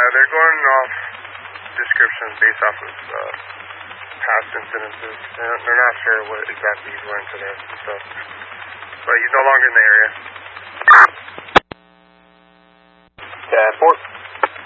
they're going off descriptions based off of past incidences. They're not sure what exactly he's wearing today, so. But he's no longer in the area. 10-4.